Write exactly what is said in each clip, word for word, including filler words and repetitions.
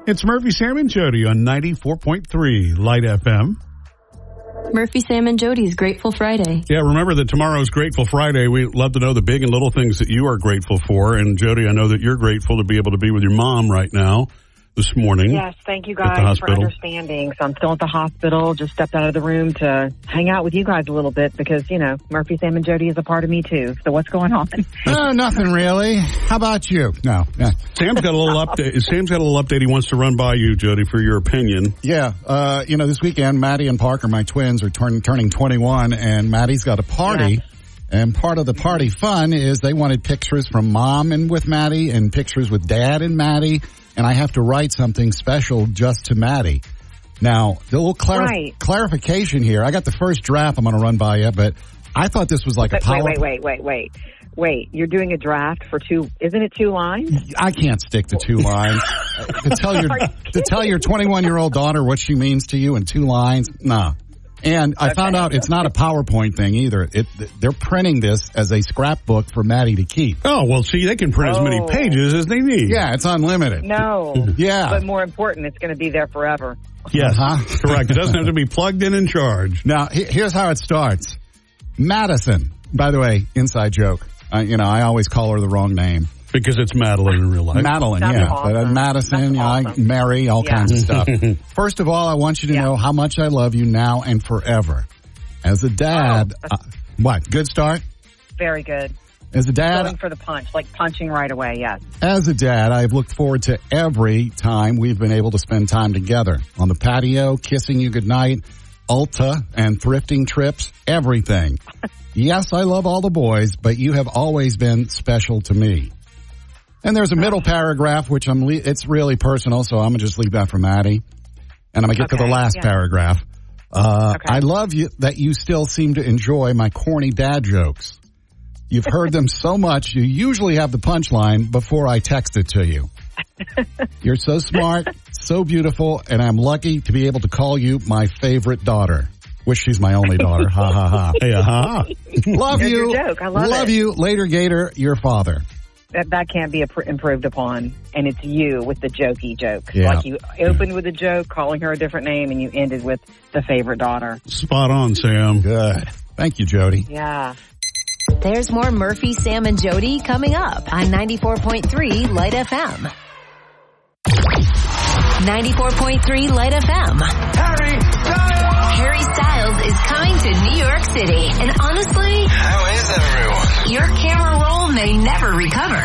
It's Murphy, Sam, and Jody on ninety-four point three Light F M. Murphy, Sam, and Jody's Grateful Friday. Yeah, remember that tomorrow's Grateful Friday. We love to know the big and little things that you are grateful for. And Jody, I know that you're grateful to be able to be with your mom right now this morning. Yes, thank you guys for understanding. So I'm still at the hospital, just stepped out of the room to hang out with you guys a little bit because, you know, Murphy, Sam, and Jody is a part of me too. So what's going on? Oh, nothing really. How about you? No. Yeah. Sam's got a little update. Sam's got a little update he wants to run by you, Jody, for your opinion. Yeah. Uh, you know, this weekend, Maddie and Parker, my twins, are turn, turning twenty-one, and Maddie's got a party. Yes. And part of the party fun is they wanted pictures from mom and with Maddie and pictures with dad and Maddie. And I have to write something special just to Maddie. Now, a little clar- right. clarification here. I got the first draft I'm going to run by you, but I thought this was like wait, a power... Wait, wait, wait, wait, wait. Wait, you're doing a draft for two... Isn't it two lines? I can't stick to two lines. to tell your to tell your twenty-one-year-old daughter what she means to you in two lines, nah. And I okay. found out it's not a PowerPoint thing either. It, they're printing this as a scrapbook for Maddie to keep. Oh, well, see, they can print oh. as many pages as they need. Yeah, it's unlimited. No. Yeah. But more important, it's going to be there forever. Yes, uh-huh. Correct. It doesn't have to be plugged in and charged. Now, here's how it starts. Madison, by the way, inside joke. Uh, you know, I always call her the wrong name. Because it's Madeline in real life. Madeline, That's yeah. Awesome. But, uh, Madison, awesome. I, Mary, all yeah. kinds of stuff. First of all, I want you to yeah. know how much I love you now and forever. As a dad, oh, uh, what? Good start? Very good. As a dad, going for the punch, like punching right away, yes. As a dad, I've looked forward to every time we've been able to spend time together. On the patio, kissing you goodnight, Ulta and thrifting trips, everything. Yes, I love all the boys, but you have always been special to me. And there's a middle paragraph, which I'm le- it's really personal, so I'm going to just leave that for Maddie. And I'm going to get okay, to the last yeah. paragraph. Uh, okay. I love you that you still seem to enjoy my corny dad jokes. You've heard them so much, you usually have the punchline before I text it to you. You're so smart, so beautiful, and I'm lucky to be able to call you my favorite daughter. Wish she's my only daughter. Ha, ha, ha. Hey, ha. Love Here's you. Your joke. I love, love it. you. Later, Gator, your father. That that can't be improved upon, and it's you with the jokey joke. Yeah. Like you opened with a joke, calling her a different name, and you ended with the favorite daughter. Spot on, Sam. Good. Thank you, Jody. Yeah. There's more Murphy, Sam, and Jody coming up on ninety-four point three Light F M. ninety-four point three Light F M. Harry Styles! Harry Styles is coming to New York City, and honestly, how is everyone? Your camera roll may never recover.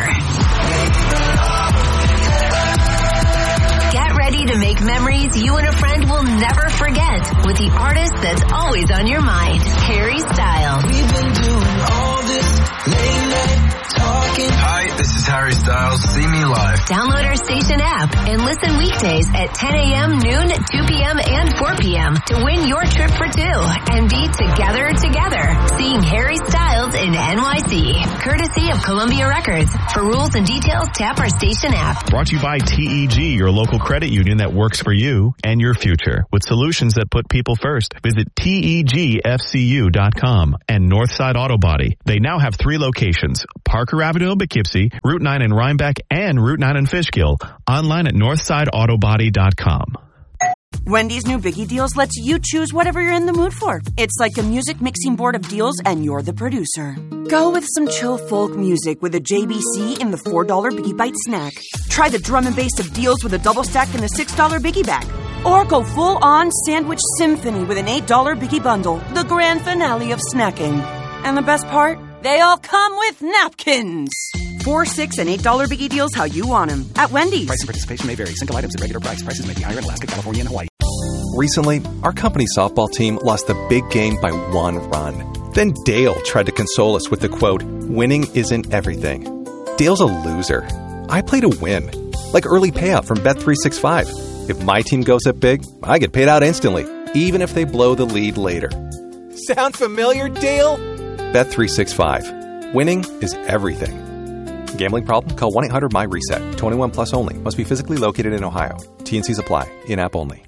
Get ready to make memories you and a friend will never forget with the artist that's always on your mind, Harry Styles. We've been doing all this late night talking. Hi, this is Harry Styles. See me live. Download our station app and listen weekdays at ten a.m., noon, two p.m., and four p.m. to win your trip for two and be together together, seeing Harry Styles in N Y C. Courtesy of Columbia Records. For rules and details, tap our station app. Brought to you by T E G, your local credit union that works for you and your future with solutions that put people first. Visit T E G F C U dot com and Northside Auto Body. They now have three locations: Parker Avenue in Poughkeepsie, Route nine in Rhinebeck, and Route nine in Fishkill. Online at northside auto body dot com. Wendy's new Biggie Deals lets you choose whatever you're in the mood for. It's like a music mixing board of deals, and you're the producer. Go with some chill folk music with a J B C in the four dollar Biggie Bite snack. Try the drum and bass of deals with a double stack in the six dollar Biggie bag. Or go full-on sandwich symphony with an eight dollar Biggie bundle, the grand finale of snacking. And the best part? They all come with napkins. Four, six, and eight dollar Biggie Deals how you want them at Wendy's. Price and participation may vary. Single items at regular price. Prices may be higher in Alaska, California, and Hawaii. Recently, our company softball team lost the big game by one run. Then Dale tried to console us with the quote, "Winning isn't everything." Dale's a loser. I play to win. Like early payout from Bet three sixty-five. If my team goes up big, I get paid out instantly, even if they blow the lead later. Sound familiar, Dale? Bet three sixty-five. Winning is everything. Gambling problem? Call one eight hundred M Y RESET. twenty-one plus only. Must be physically located in Ohio. T and C's apply. In-app only.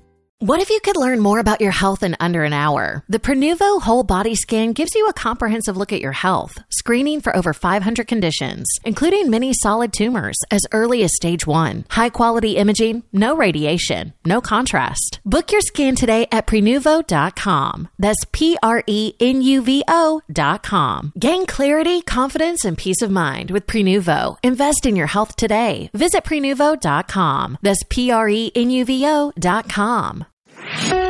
What if you could learn more about your health in under an hour? The Prenuvo Whole Body Scan gives you a comprehensive look at your health, screening for over five hundred conditions, including many solid tumors as early as stage one. High quality imaging, no radiation, no contrast. Book your scan today at Prenuvo dot com. That's P R E N U V O dot com. Gain clarity, confidence, and peace of mind with Prenuvo. Invest in your health today. Visit Prenuvo dot com. That's P R E N U V O dot com.